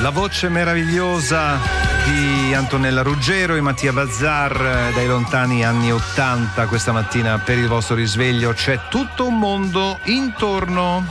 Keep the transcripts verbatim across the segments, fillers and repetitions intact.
La voce meravigliosa di Antonella Ruggero e Mattia Bazzar dai lontani anni ottanta. Questa mattina per il vostro risveglio c'è tutto un mondo intorno.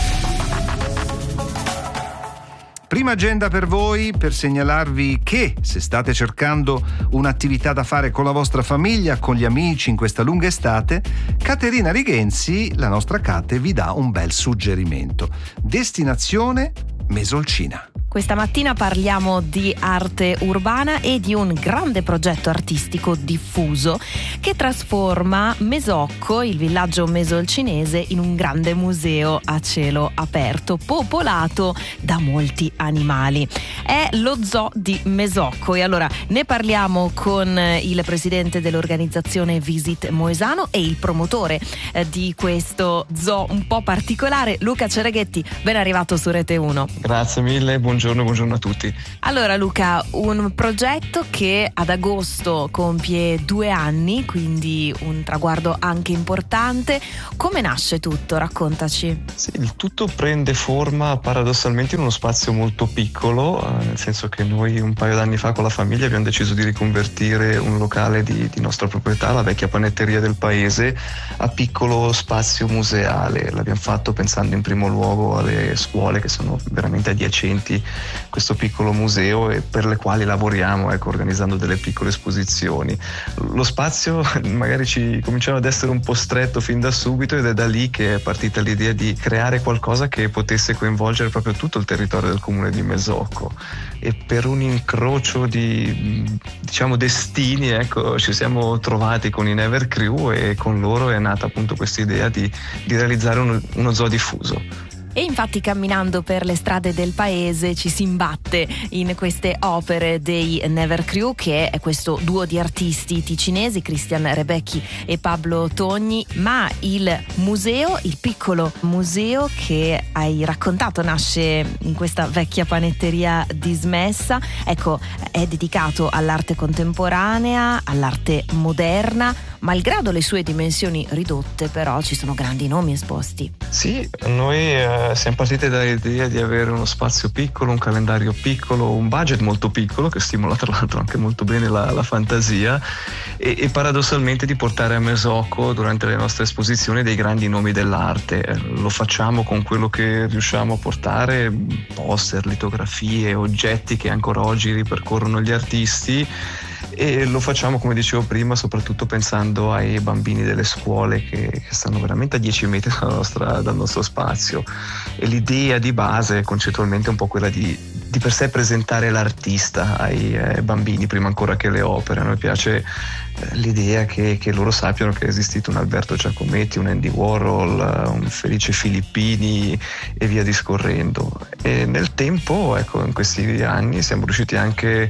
Prima agenda per voi per segnalarvi che se state cercando un'attività da fare con la vostra famiglia, con gli amici in questa lunga estate, Caterina Righenzi, la nostra Cate, vi dà un bel suggerimento. Destinazione Mesolcina. Questa mattina parliamo di arte urbana e di un grande progetto artistico diffuso che trasforma Mesocco, il villaggio mesolcinese, in un grande museo a cielo aperto, popolato da molti animali. È lo zoo di Mesocco e allora ne parliamo con il presidente dell'organizzazione Visit Moesano e il promotore eh, di questo zoo un po' particolare, Luca Cereghetti. Ben arrivato su Rete uno. Grazie mille, buongiorno. Buongiorno, buongiorno a tutti. Allora Luca, un progetto che ad agosto compie due anni, quindi un traguardo anche importante. Come nasce tutto? Raccontaci. Sì, il tutto prende forma paradossalmente in uno spazio molto piccolo, eh, nel senso che noi un paio d'anni fa con la famiglia abbiamo deciso di riconvertire un locale di, di nostra proprietà, la vecchia panetteria del paese, a piccolo spazio museale. L'abbiamo fatto pensando in primo luogo alle scuole che sono veramente adiacenti questo piccolo museo e per le quali lavoriamo, ecco, organizzando delle piccole esposizioni. Lo spazio magari ci cominciava ad essere un po' stretto fin da subito ed è da lì che è partita l'idea di creare qualcosa che potesse coinvolgere proprio tutto il territorio del comune di Mesocco, e per un incrocio di, diciamo, destini, ecco, ci siamo trovati con i Never Crew e con loro è nata appunto questa idea di, di realizzare uno, uno zoo diffuso. E infatti camminando per le strade del paese ci si imbatte in queste opere dei Never Crew, che è questo duo di artisti ticinesi, Christian Rebecchi e Pablo Togni. Ma il museo, il piccolo museo che hai raccontato, nasce in questa vecchia panetteria dismessa. Ecco, è dedicato all'arte contemporanea, all'arte moderna. Malgrado le sue dimensioni ridotte, però ci sono grandi nomi esposti. Sì, noi eh, siamo partiti dall'idea di avere uno spazio piccolo, un calendario piccolo, un budget molto piccolo che stimola tra l'altro anche molto bene la, la fantasia e, e paradossalmente di portare a Mesocco durante le nostre esposizioni dei grandi nomi dell'arte. Eh, lo facciamo con quello che riusciamo a portare, poster, litografie, oggetti che ancora oggi ripercorrono gli artisti. E lo facciamo, come dicevo prima, soprattutto pensando ai bambini delle scuole che, che stanno veramente a dieci metri dalla nostra, dal nostro spazio. E l'idea di base è concettualmente un po' quella di, di per sé presentare l'artista ai eh, bambini prima ancora che le opere. A noi piace eh, l'idea che, che loro sappiano che è esistito un Alberto Giacometti, un Andy Warhol, un Felice Filippini e via discorrendo. E nel tempo, ecco, in questi anni siamo riusciti anche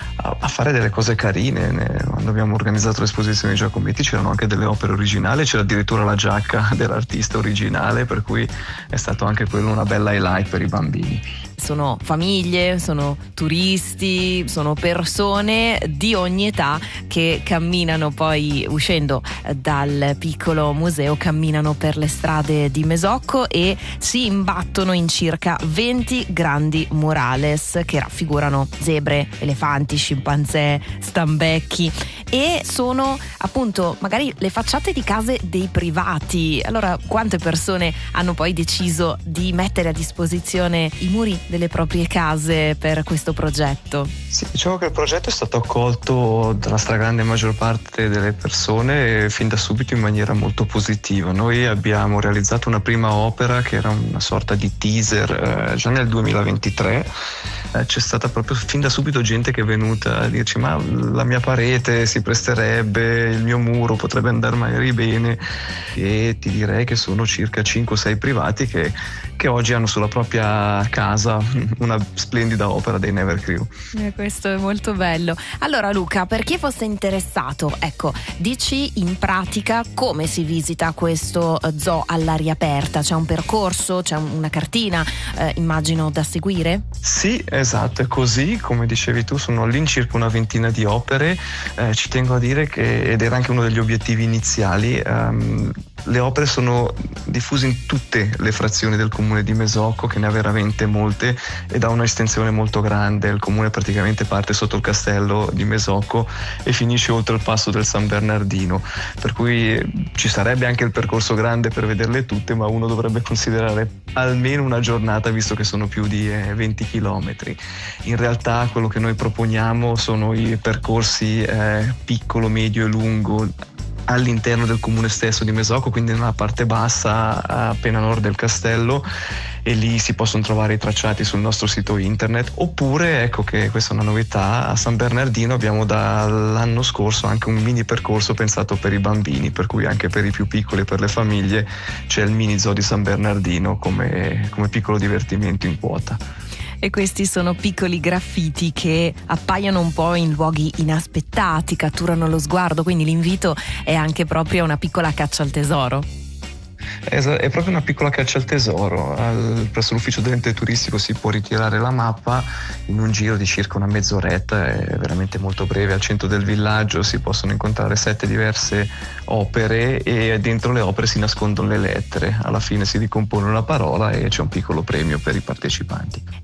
a fare delle cose carine. Quando abbiamo organizzato l'esposizione di Giacometti c'erano anche delle opere originali, c'era addirittura la giacca dell'artista originale, per cui è stato anche quello una bella highlight per i bambini. Sono famiglie, sono turisti, sono persone di ogni età che camminano, poi uscendo dal piccolo museo camminano per le strade di Mesocco e si imbattono in circa venti grandi murales che raffigurano zebre, elefanti, scimpanzé, stambecchi, e sono appunto magari le facciate di case dei privati. Allora, quante persone hanno poi deciso di mettere a disposizione i muri delle proprie case per questo progetto? Sì, diciamo che il progetto è stato accolto dalla stragrande maggior parte delle persone fin da subito in maniera molto positiva. Noi abbiamo realizzato una prima opera che era una sorta di teaser eh, già nel duemilaventitré. Eh, c'è stata proprio fin da subito gente che è venuta a dirci: ma la mia parete si presterebbe, il mio muro potrebbe andare magari bene. E ti direi che sono circa cinque o sei privati che, che oggi hanno sulla propria casa una splendida opera dei Never Crew. Eh, questo è molto bello. Allora Luca, per chi fosse interessato, ecco, dici in pratica come si visita questo zoo all'aria aperta? C'è un percorso, c'è una cartina, eh, immagino, da seguire? Sì, esatto, è così. Come dicevi tu, sono all'incirca una ventina di opere. Eh, ci tengo a dire che, ed era anche uno degli obiettivi iniziali, ehm, Le opere sono diffuse in tutte le frazioni del comune di Mesocco, che ne ha veramente molte ed ha una estensione molto grande. Il comune praticamente parte sotto il castello di Mesocco e finisce oltre il passo del San Bernardino, per cui ci sarebbe anche il percorso grande per vederle tutte, ma uno dovrebbe considerare almeno una giornata, visto che sono più di eh, venti chilometri. In realtà quello che noi proponiamo sono i percorsi eh, piccolo, medio e lungo all'interno del comune stesso di Mesocco, quindi nella parte bassa appena a nord del castello, e lì si possono trovare i tracciati sul nostro sito internet. Oppure, ecco che questa è una novità, a San Bernardino abbiamo dall'anno scorso anche un mini percorso pensato per i bambini, per cui anche per i più piccoli e per le famiglie c'è il mini zoo di San Bernardino come, come piccolo divertimento in quota. E questi sono piccoli graffiti che appaiono un po' in luoghi inaspettati, catturano lo sguardo, quindi l'invito è anche proprio a una piccola caccia al tesoro. È proprio una piccola caccia al tesoro. Al, presso l'ufficio dell'ente turistico si può ritirare la mappa in un giro di circa una mezz'oretta, è veramente molto breve. Al centro del villaggio si possono incontrare sette diverse opere e dentro le opere si nascondono le lettere. Alla fine si ricompone una parola e c'è un piccolo premio per i partecipanti.